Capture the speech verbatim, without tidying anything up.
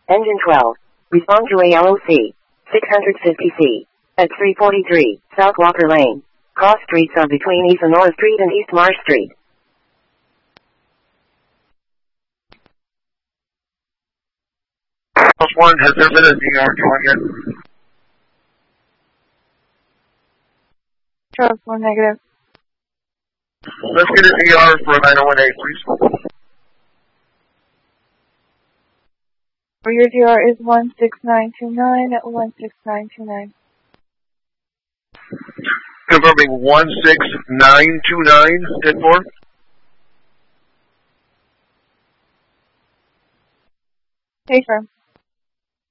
Engine twelve. Respond to A L O C. six hundred fifty C. At three forty-three, South Walker Lane. Cross streets are between East Sonora Street and East Marsh Street. Plus one, has there been a D R joint yet? Charles one negative. Let's get an E R for nine oh one eight, please. For your D R is one six nine two nine at one six nine two nine. Confirming one six nine two nine, ten four. Stay firm.